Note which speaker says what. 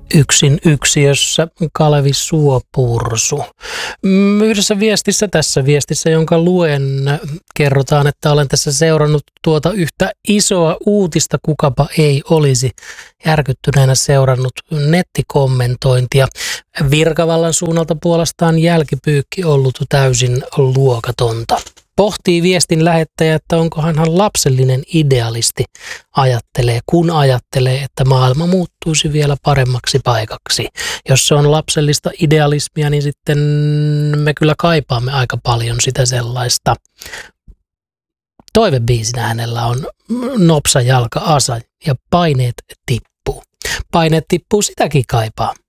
Speaker 1: Yksin yksiössä Kalevi Suopursu. Yhdessä viestissä, tässä viestissä, jonka luen, kerrotaan, että olen tässä seurannut tuota yhtä isoa uutista, kukapa ei olisi järkyttyneenä seurannut nettikommentointia. Virkavallan suunnalta puolestaan jälkipyykki ollut täysin luokatonta. Pohtii viestin lähettäjä, että onkohan hän lapsellinen idealisti, kun ajattelee, että maailma muuttuisi vielä paremmaksi paikaksi. Jos se on lapsellista idealismia, niin sitten me kyllä kaipaamme aika paljon sitä sellaista. Toivebiisinä hänellä on Nopsa jalka asa ja paineet tippuu. Paineet tippuu, sitäkin kaipaa.